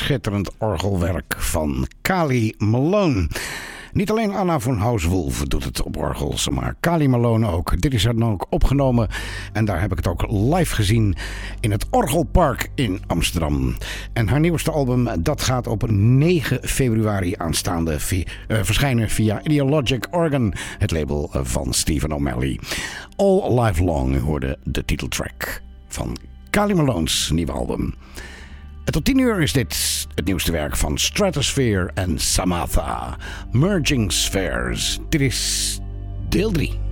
schitterend orgelwerk van Kali Malone. Niet alleen Anna von Hauswolf doet het op orgels, maar Kali Malone ook. Dit is er dan ook opgenomen en daar heb ik het ook live gezien in het Orgelpark in Amsterdam. En haar nieuwste album, dat gaat op 9 februari aanstaande verschijnen via Ideologic Organ, het label van Stephen O'Malley. All Life Long, u hoorde de titeltrack van Kali Malone's nieuwe album. En tot 10 uur is dit het nieuwste werk van Stratosphere en Samatha. Merging Spheres. Dit is deel 3.